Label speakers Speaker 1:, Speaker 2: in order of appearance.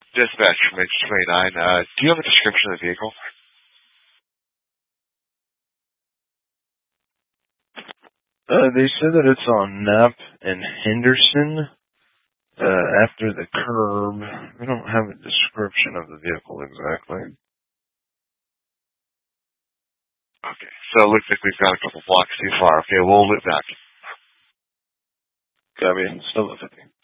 Speaker 1: Dispatch from H29. Do you have a description of the vehicle?
Speaker 2: They said that it's on Knapp and Henderson, after the curb. We don't have a description of the vehicle exactly.
Speaker 1: Okay, so it looks like we've got a couple blocks too far. Okay, we'll loop back.
Speaker 2: Copy. Still 50.